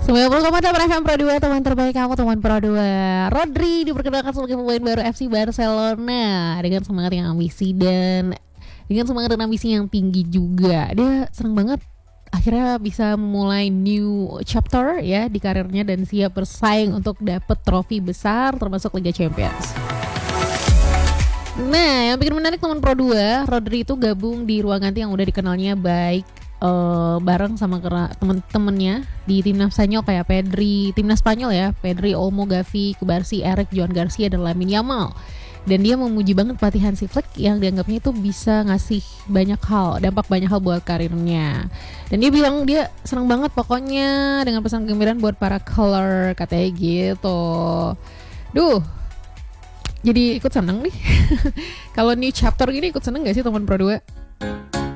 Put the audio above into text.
90,8 FM Pro 2, teman terbaik kamu, teman Pro 2. Rodri diperkenalkan sebagai pemain baru FC Barcelona dengan semangat yang ambisi dan yang tinggi juga. Dia senang banget akhirnya bisa memulai new chapter ya di karirnya dan siap bersaing untuk dapat trofi besar termasuk Liga Champions. Nah, yang bikin menarik teman Pro 2, Rodri itu gabung di ruang ganti yang udah dikenalnya baik bareng sama temen-temennya di timnas Spanyol kayak timnas Spanyol ya, Pedri, Olmo, Gavi, Kubarsi, Eric, Joan Garcia dan Lamine Yamal. Dan dia memuji banget pelatihan si Flick yang dianggapnya itu bisa ngasih dampak banyak hal buat karirnya. Dan dia bilang dia senang banget pokoknya dengan pesan gembiraan buat para color, katanya gitu. Jadi ikut seneng nih. Kalau new chapter gini ikut seneng gak sih teman Pro 2?